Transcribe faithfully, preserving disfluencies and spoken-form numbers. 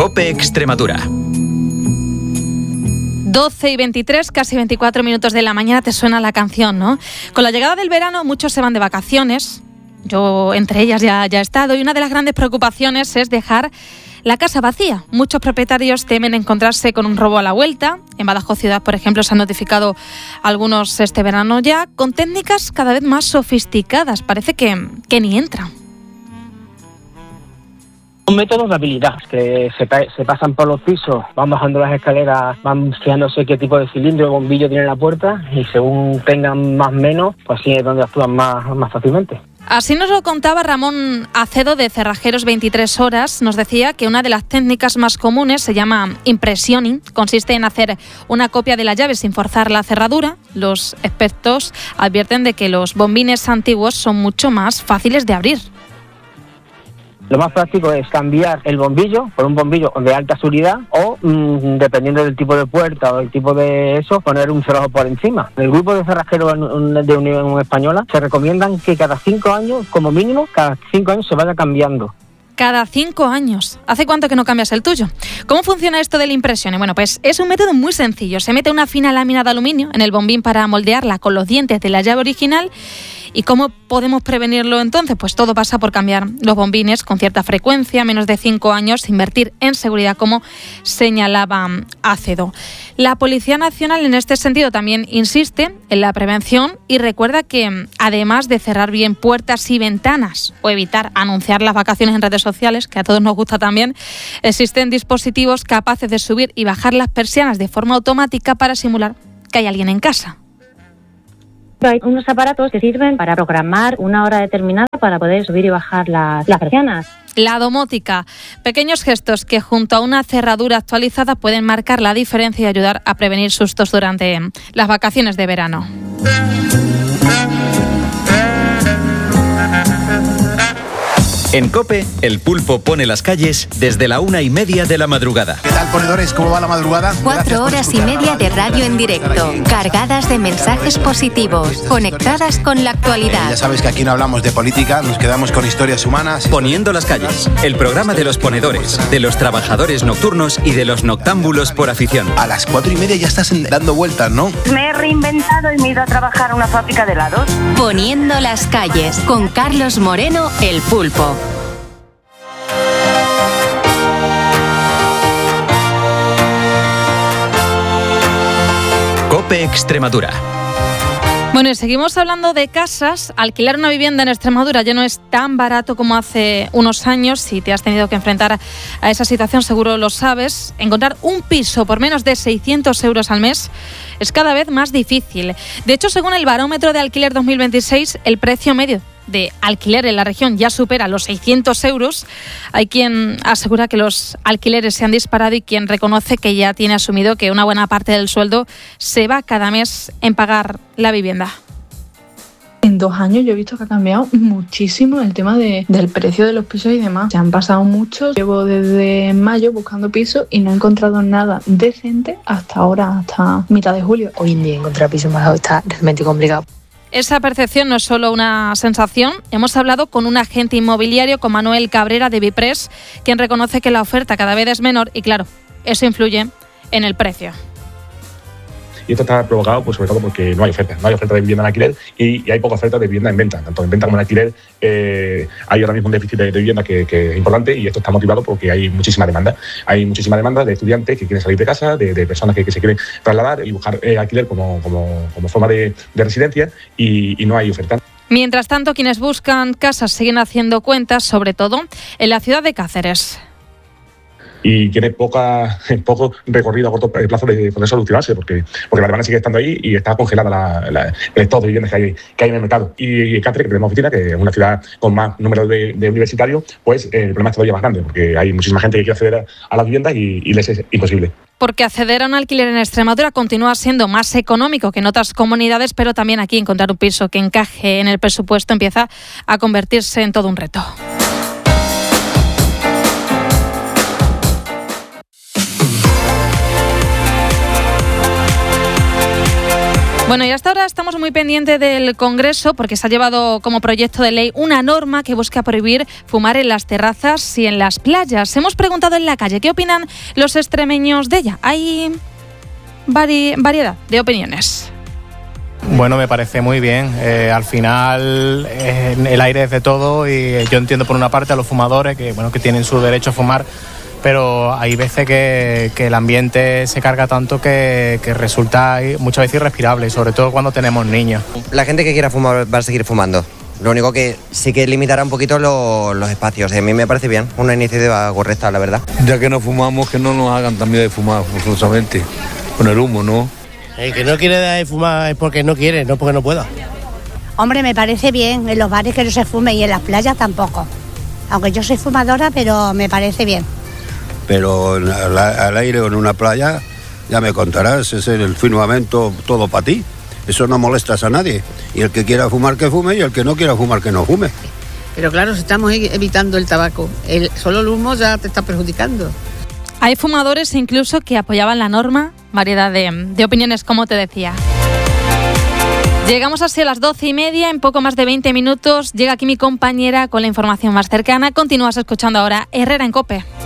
COPE Extremadura. doce y veintitrés, casi veinticuatro minutos de la mañana, te suena la canción, ¿no? Con la llegada del verano muchos se van de vacaciones, yo entre ellas ya, ya he estado, y una de las grandes preocupaciones es dejar la casa vacía. Muchos propietarios temen encontrarse con un robo a la vuelta. En Badajoz Ciudad, por ejemplo, se han notificado algunos este verano ya, con técnicas cada vez más sofisticadas. Parece que, que ni entran. Un método de habilidad, que se, se pasan por los pisos, van bajando las escaleras, van fijándose qué tipo de cilindro o bombillo tiene la puerta y según tengan más o menos, pues así es donde actúan más, más fácilmente. Así nos lo contaba Ramón Acedo de Cerrajeros veintitrés horas. Nos decía que una de las técnicas más comunes se llama impressioning. Consiste en hacer una copia de la llave sin forzar la cerradura. Los expertos advierten de que los bombines antiguos son mucho más fáciles de abrir. Lo más práctico es cambiar el bombillo por un bombillo de alta seguridad o, mmm, dependiendo del tipo de puerta o el tipo de eso, poner un cerrojo por encima. El grupo de cerrajeros de Unión Española se recomiendan que cada cinco años, como mínimo, cada cinco años se vaya cambiando. Cada cinco años. ¿Hace cuánto que no cambias el tuyo? ¿Cómo funciona esto de la impresión? Bueno, pues es un método muy sencillo. Se mete una fina lámina de aluminio en el bombín para moldearla con los dientes de la llave original. ¿Y cómo podemos prevenirlo entonces? Pues todo pasa por cambiar los bombines con cierta frecuencia, menos de cinco años, invertir en seguridad, como señalaba Acedo. La Policía Nacional en este sentido también insiste en la prevención y recuerda que además de cerrar bien puertas y ventanas o evitar anunciar las vacaciones en redes sociales, que a todos nos gusta también, existen dispositivos capaces de subir y bajar las persianas de forma automática para simular que hay alguien en casa. Hay unos aparatos que sirven para programar una hora determinada para poder subir y bajar las, las persianas. La domótica, pequeños gestos que junto a una cerradura actualizada pueden marcar la diferencia y ayudar a prevenir sustos durante las vacaciones de verano. En COPE, el pulpo pone las calles desde la una y media de la madrugada. ¿Qué tal, ponedores? ¿Cómo va la madrugada? Cuatro horas y media de radio en directo, cargadas de mensajes positivos, conectadas con la actualidad. Eh, ya sabes que aquí no hablamos de política, nos quedamos con historias humanas. Poniendo las calles, el programa de los ponedores, de los trabajadores nocturnos y de los noctámbulos por afición. A las cuatro y media ya estás en, dando vueltas, ¿no? Me he reinventado y me he ido a trabajar a una fábrica de helados. Poniendo las calles, con Carlos Moreno, el pulpo. COPE Extremadura. Bueno, y seguimos hablando de casas. Alquilar una vivienda en Extremadura ya no es tan barato como hace unos años. Si te has tenido que enfrentar a esa situación, seguro lo sabes. Encontrar un piso por menos de seiscientos euros al mes es cada vez más difícil. De hecho, según el Barómetro de Alquiler dos mil veintiséis, el precio medio de alquiler en la región ya supera los seiscientos euros. Hay quien asegura que los alquileres se han disparado y quien reconoce que ya tiene asumido que una buena parte del sueldo se va cada mes en pagar la vivienda. En dos años yo he visto que ha cambiado muchísimo el tema de, del precio de los pisos y demás. Se han pasado muchos. Llevo desde mayo buscando pisos y no he encontrado nada decente hasta ahora, hasta mitad de julio. Hoy en día encontrar pisos más baratos está realmente complicado. Esa percepción no es solo una sensación. Hemos hablado con un agente inmobiliario, con Manuel Cabrera de Bipres, quien reconoce que la oferta cada vez es menor y, claro, eso influye en el precio. Y esto está provocado, pues, sobre todo porque no hay oferta. No hay oferta de vivienda en alquiler y, y hay poca oferta de vivienda en venta. Tanto en venta como en alquiler eh, hay ahora mismo un déficit de, de vivienda que, que es importante y esto está motivado porque hay muchísima demanda. Hay muchísima demanda de estudiantes que quieren salir de casa, de, de personas que, que se quieren trasladar y buscar eh, alquiler como, como, como forma de, de residencia y, y no hay oferta. Mientras tanto, quienes buscan casas siguen haciendo cuentas, sobre todo en la ciudad de Cáceres. Y tiene poca, poco recorrido a corto plazo de poder solucionarse, porque, porque la demanda sigue estando ahí y está congelada la, la, el stock de viviendas que hay, que hay en el mercado. Y en Cáceres, que tenemos oficina, que es una ciudad con más número de, de universitarios, pues eh, el problema es todavía más grande, porque hay muchísima gente que quiere acceder a, a las viviendas y, y les es imposible. Porque acceder a un alquiler en Extremadura continúa siendo más económico que en otras comunidades, pero también aquí encontrar un piso que encaje en el presupuesto empieza a convertirse en todo un reto. Bueno, y hasta ahora estamos muy pendientes del Congreso porque se ha llevado como proyecto de ley una norma que busca prohibir fumar en las terrazas y en las playas. Hemos preguntado en la calle qué opinan los extremeños de ella. Hay vari- variedad de opiniones. Bueno, me parece muy bien. Eh, al final eh, el aire es de todo y yo entiendo por una parte a los fumadores que, bueno, que tienen su derecho a fumar, pero hay veces que, que el ambiente se carga tanto que, que resulta muchas veces irrespirable, sobre todo cuando tenemos niños. La gente que quiera fumar va a seguir fumando. Lo único que sí que limitará un poquito lo, los espacios. A mí me parece bien, una iniciativa correcta, la verdad. Ya que no fumamos, que no nos hagan también de fumar forzosamente, con el humo, ¿no? El que no quiere de fumar es porque no quiere, no porque no pueda. Hombre, me parece bien, en los bares que no se fume y en las playas tampoco. Aunque yo soy fumadora, pero me parece bien. Pero al, al aire o en una playa, ya me contarás, es el firmamento todo para ti. Eso no molestas a nadie. Y el que quiera fumar, que fume, y el que no quiera fumar, que no fume. Pero claro, si estamos evitando el tabaco, el, solo el humo ya te está perjudicando. Hay fumadores incluso que apoyaban la norma, variedad de, de opiniones, como te decía. Llegamos así a las doce y media, en poco más de veinte minutos. Llega aquí mi compañera con la información más cercana. Continúas escuchando ahora Herrera en COPE.